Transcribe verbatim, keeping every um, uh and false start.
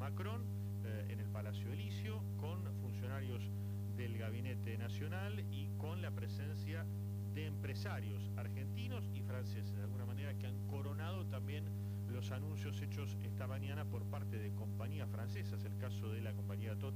Macron eh, en el Palacio Elíseo, con funcionarios del Gabinete Nacional y con la presencia de empresarios argentinos y franceses, de alguna manera que han coronado también los anuncios hechos esta mañana por parte de compañías francesas, el caso de la compañía Total.